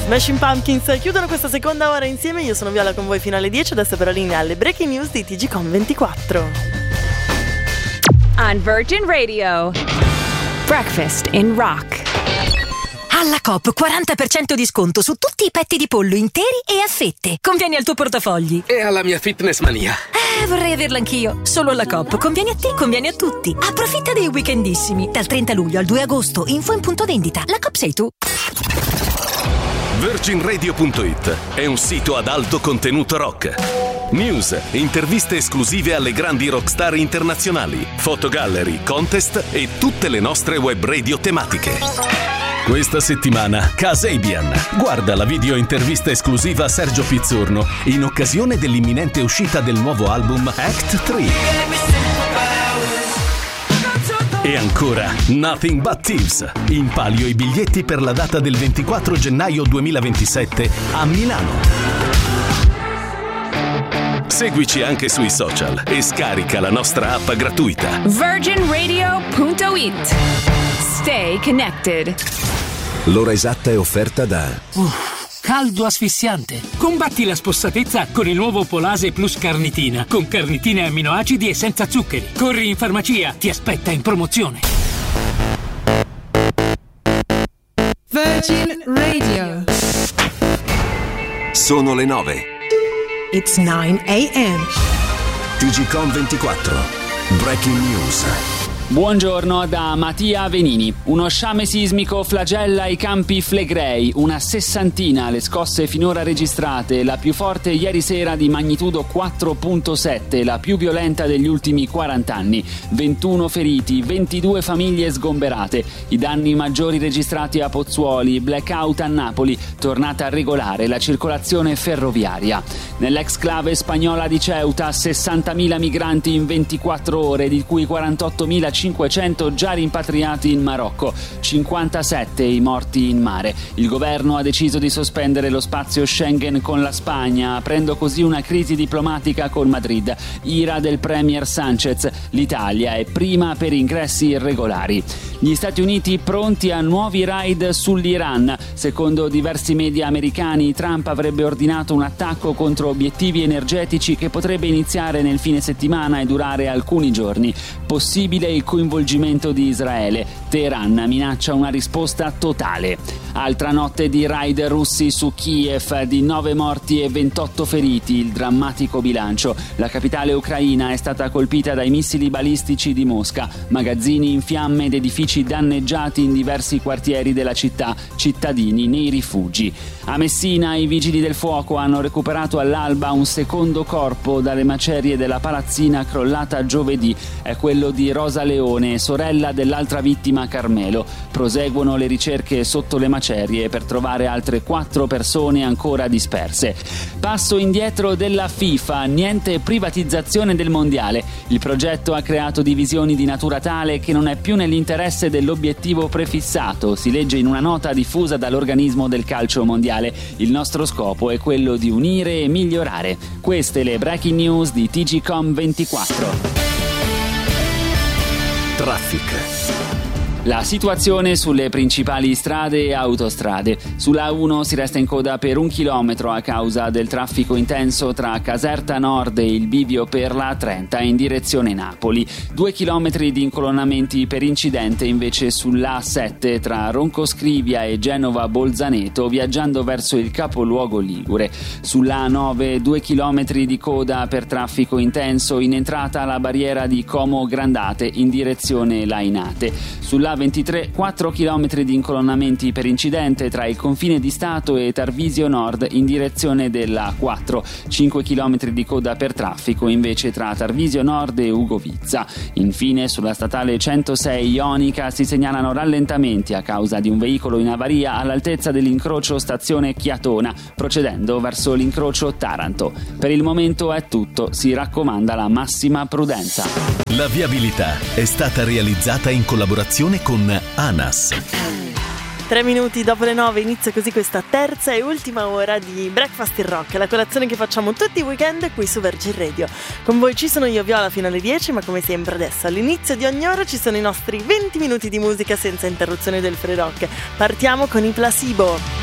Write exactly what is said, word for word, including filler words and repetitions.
Smashing Pumpkins chiudono questa seconda ora insieme. Io sono Viola con voi fino alle dieci. Adesso però linea alle breaking news di T G Com ventiquattro. On Virgin Radio, Breakfast in Rock. Alla Coop quaranta per cento di sconto su tutti i petti di pollo interi e a fette. Conviene al tuo portafogli. E alla mia fitness mania. Eh, vorrei averla anch'io. Solo alla Coop. Conviene a te, conviene a tutti. Approfitta dei weekendissimi. Dal trenta luglio al due agosto. Info in punto vendita. La Coop sei tu. Virgin Radio punto it è un sito ad alto contenuto rock. News, interviste esclusive alle grandi rockstar internazionali, fotogallery, contest e tutte le nostre web radio tematiche. Questa settimana Kasabian. Guarda la video intervista esclusiva a Sergio Pizzorno in occasione dell'imminente uscita del nuovo album Act tre. E ancora Nothing But Thieves. In palio i biglietti per la data del ventiquattro gennaio duemilaventisette a Milano. Seguici anche sui social e scarica la nostra app gratuita. Virgin Radio punto it. Stay connected. L'ora esatta è offerta da Uff, caldo asfissiante. Combatti la spossatezza con il nuovo Polase Plus Carnitina, con carnitine e amminoacidi e senza zuccheri. Corri in farmacia, ti aspetta in promozione. Virgin Radio. Sono le nove. It's nine a.m. T G Com ventiquattro. Breaking News. Buongiorno da Mattia Venini. Uno sciame sismico flagella i campi Flegrei, una sessantina le scosse finora registrate, la più forte ieri sera di magnitudo quattro virgola sette, la più violenta degli ultimi quaranta anni. ventuno feriti, ventidue famiglie sgomberate. I danni maggiori registrati a Pozzuoli, blackout a Napoli, tornata regolare la circolazione ferroviaria. Nell'exclave spagnola di Ceuta, sessantamila migranti in ventiquattro ore, di cui quarantottomilacinquecento già rimpatriati in Marocco, cinquantasette i morti in mare. Il governo ha deciso di sospendere lo spazio Schengen con la Spagna, aprendo così una crisi diplomatica con Madrid. Ira del premier Sanchez, l'Italia è prima per ingressi irregolari. Gli Stati Uniti pronti a nuovi raid sull'Iran. Secondo diversi media americani, Trump avrebbe ordinato un attacco contro obiettivi energetici che potrebbe iniziare nel fine settimana e durare alcuni giorni. Possibile il coinvolgimento di Israele. Teheran minaccia una risposta totale. Altra notte di raid russi su Kiev, di nove morti e ventotto feriti, il drammatico bilancio. La capitale ucraina è stata colpita dai missili balistici di Mosca, magazzini in fiamme ed edifici danneggiati in diversi quartieri della città, cittadini nei rifugi. A Messina i vigili del fuoco hanno recuperato all'alba un secondo corpo dalle macerie della palazzina crollata giovedì. È quello di Rosa Leone, sorella dell'altra vittima Carmelo. Proseguono le ricerche sotto le macerie per trovare altre quattro persone ancora disperse. Passo indietro della FIFA, niente privatizzazione del mondiale. Il progetto ha creato divisioni di natura tale che non è più nell'interesse dell'obiettivo prefissato, si legge in una nota diffusa dall'organismo del calcio mondiale. Il nostro scopo è quello di unire e migliorare. Queste le breaking news di T G Com ventiquattro. Traffic. La situazione sulle principali strade e autostrade. Sulla A uno si resta in coda per un chilometro a causa del traffico intenso tra Caserta Nord e il bivio per la A trenta in direzione Napoli. Due chilometri di incolonnamenti per incidente invece sull'A sette tra Roncoscrivia e Genova Bolzaneto, viaggiando verso il capoluogo ligure. Sull'A nove due chilometri di coda per traffico intenso in entrata alla barriera di Como Grandate in direzione Lainate. Sull'A ventitré quattro chilometri di incolonnamenti per incidente tra il confine di Stato e Tarvisio Nord in direzione della A quattro, cinque chilometri di coda per traffico invece tra Tarvisio Nord e Ugovizza. Infine sulla statale centosei Ionica si segnalano rallentamenti a causa di un veicolo in avaria all'altezza dell'incrocio stazione Chiatona, procedendo verso l'incrocio Taranto. Per il momento è tutto, si raccomanda la massima prudenza. La viabilità è stata realizzata in collaborazione con ANAS. Tre minuti dopo le nove inizia così questa terza e ultima ora di Breakfast in Rock, la colazione che facciamo tutti i weekend qui su Virgin Radio. Con voi ci sono io, Viola, fino alle dieci, ma come sempre adesso all'inizio di ogni ora ci sono i nostri venti minuti di musica senza interruzione del free rock. Partiamo con i Placebo.